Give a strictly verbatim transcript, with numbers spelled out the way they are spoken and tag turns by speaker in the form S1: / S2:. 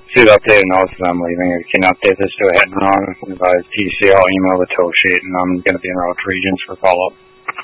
S1: Suit updated notice that I'm leaving. I can update this to a head wrong. Advise T C. I'll email the tow sheet, and I'm going to be in Route Regions for follow-up.